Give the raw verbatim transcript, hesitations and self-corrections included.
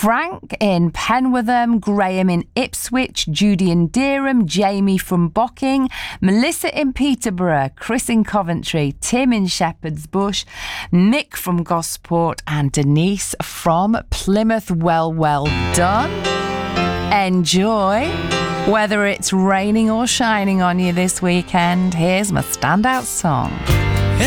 Frank in Penwortham, Graham in Ipswich, Judy in Dereham, Jamie from Bocking, Melissa in Peterborough, Chris in Coventry, Tim in Shepherd's Bush, Mick from Gosport and Denise from Plymouth. Well, well done. Enjoy. Whether it's raining or shining on you this weekend, here's my standout song.